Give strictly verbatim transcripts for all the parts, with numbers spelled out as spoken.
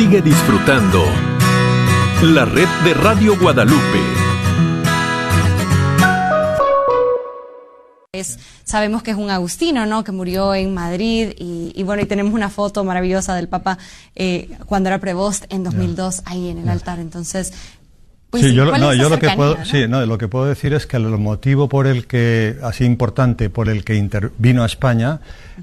Sigue disfrutando la red de Radio Guadalupe. Es, sabemos que es un agustino, ¿no? Que murió en Madrid y, y bueno, y tenemos una foto maravillosa del Papa eh, cuando era prebost en dos mil dos ahí en el altar. Entonces, pues, sí, yo, ¿cuál no, es yo lo que puedo, ¿no? sí, no, lo que puedo decir es que el motivo por el que, así importante, por el que intervino a España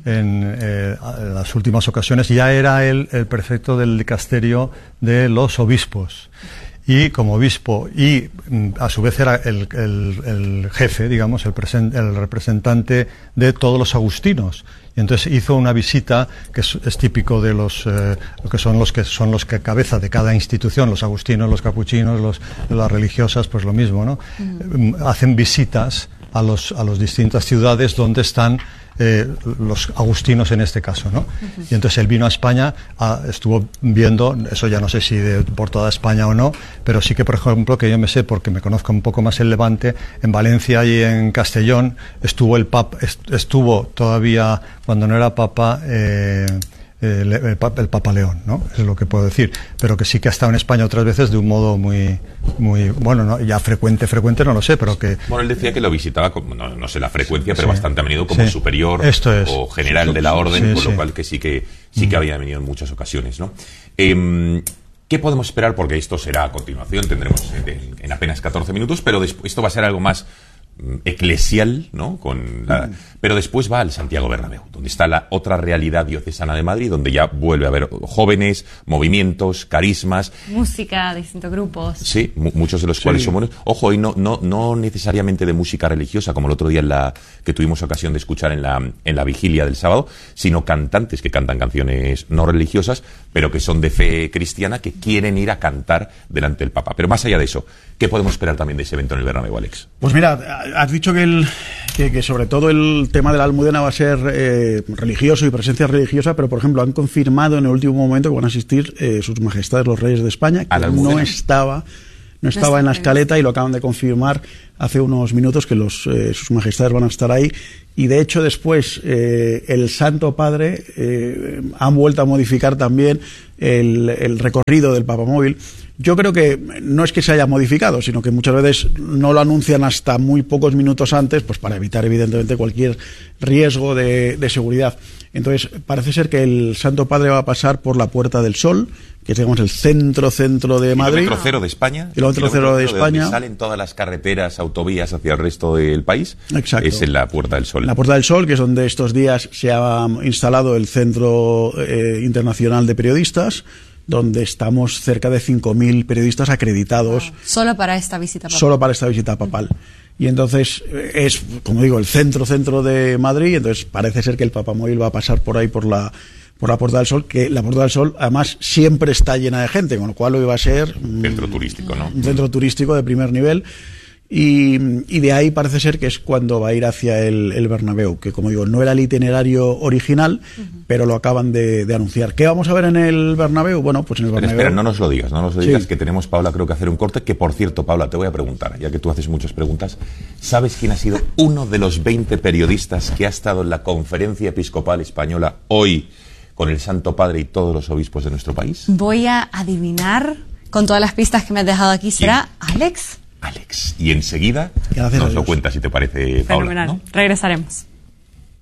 en eh, las últimas ocasiones, ya era él el prefecto del dicasterio de los obispos. Y como obispo, y a su vez era el, el, el jefe, digamos, el, presen, el representante de todos los agustinos. Y entonces hizo una visita que es, es típico de los eh, que son los que son los que cabeza de cada institución, los agustinos, los capuchinos, los, las religiosas, pues lo mismo, ¿no? Uh-huh. Hacen visitas a los a las distintas ciudades donde están Eh, los agustinos en este caso, ¿no? Uh-huh. Y entonces él vino a España, a, estuvo viendo, eso ya no sé si de, por toda España o no, pero sí que, por ejemplo, que yo me sé, porque me conozco un poco más el Levante, en Valencia y en Castellón estuvo el Papa, estuvo todavía, cuando no era Papa, eh, el, el, el Papa León, ¿no? Es lo que puedo decir, pero que sí que ha estado en España otras veces de un modo muy, muy bueno, no, ya frecuente, frecuente no lo sé, pero que... Bueno, él decía que lo visitaba, como, no, no sé la frecuencia, pero sí, bastante a menudo como sí, superior esto es, o general de la orden, sí, con sí. lo cual que sí que sí que había venido en muchas ocasiones, ¿no? Eh, ¿Qué podemos esperar? Porque esto será a continuación, tendremos en, en apenas catorce minutos, pero después, esto va a ser algo más eclesial, ¿no? Con la, mm. Pero después va al Santiago Bernabéu, donde está la otra realidad diocesana de Madrid, donde ya vuelve a haber jóvenes, movimientos, carismas, música, distintos grupos. Sí, muchos de los sí. cuales son buenos. Ojo, y no, no, no necesariamente de música religiosa, como el otro día en la que tuvimos ocasión de escuchar en la, en la vigilia del sábado, sino cantantes que cantan canciones no religiosas, pero que son de fe cristiana, que quieren ir a cantar delante del Papa. Pero más allá de eso, ¿qué podemos esperar también de ese evento en el Bernabéu, Alex? Pues mira, has dicho que, el, que, que sobre todo el tema de la Almudena va a ser eh, religioso y presencia religiosa, pero por ejemplo han confirmado en el último momento que van a asistir eh, sus majestades los reyes de España, que no estaba, no estaba en la escaleta y lo acaban de confirmar hace unos minutos que los eh, sus majestades van a estar ahí. Y de hecho después eh, el Santo Padre eh, han vuelto a modificar también el, el recorrido del Papamóvil. Yo creo que no es que se haya modificado, sino que muchas veces no lo anuncian hasta muy pocos minutos antes, pues para evitar evidentemente cualquier riesgo de, de seguridad. Entonces parece ser que el Santo Padre va a pasar por la Puerta del Sol, que es, digamos, el centro centro de Madrid. Kilómetro cero de España. Kilómetro cero de España. De donde salen todas las carreteras, autovías hacia el resto del país. Exacto. Es en la Puerta del Sol. La Puerta del Sol, que es donde estos días se ha instalado el Centro eh, Internacional de Periodistas, donde estamos cerca de cinco mil periodistas acreditados. Wow. Solo para esta visita papal. Solo para esta visita papal. Y entonces es, como digo, el centro centro de Madrid, entonces parece ser que el Papamóvil va a pasar por ahí por la por la Puerta del Sol, que la Puerta del Sol además siempre está llena de gente, con lo cual hoy va a ser un centro turístico, ¿no? Un centro turístico de primer nivel. Y, y de ahí parece ser que es cuando va a ir hacia el, el Bernabéu, que como digo, no era el itinerario original, uh-huh. pero lo acaban de, de anunciar. ¿Qué vamos a ver en el Bernabéu? Bueno, pues en el Bernabéu... Espera, espera, no nos lo digas, no nos lo digas, sí. que tenemos, Paula, creo que hacer un corte, que por cierto, Paula, te voy a preguntar, ya que tú haces muchas preguntas, ¿sabes quién ha sido uno de los veinte periodistas que ha estado en la Conferencia Episcopal Española hoy con el Santo Padre y todos los obispos de nuestro país? Voy a adivinar, con todas las pistas que me has dejado aquí, ¿será Alex? Alex. Y enseguida Gracias nos lo cuentas, si te parece, Paula. Fenomenal. ¿No? Regresaremos.